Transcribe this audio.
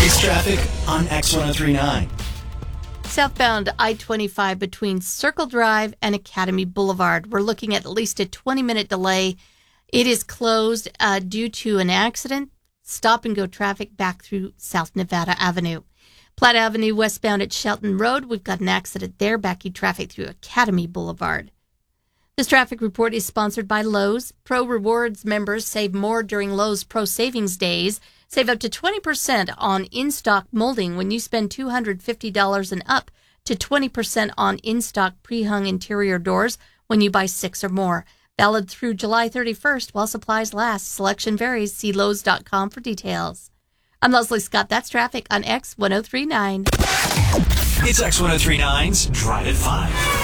It's traffic on X1039. Southbound I-25 between Circle Drive and Academy Boulevard. We're looking at least a 20-minute delay. It is closed due to an accident. Stop-and-go traffic back through South Nevada Avenue. Platte Avenue westbound at Shelton Road. We've got an accident there, backing traffic through Academy Boulevard. This traffic report is sponsored by Lowe's. Pro Rewards members save more during Lowe's Pro Savings Days. Save up to 20% on in-stock molding when you spend $250 and up to 20% on in-stock pre-hung interior doors when you buy 6 or more. Valid through July 31st while supplies last. Selection varies. See Lowe's.com for details. I'm Leslie Scott. That's traffic on X1039. It's X1039's Drive at 5.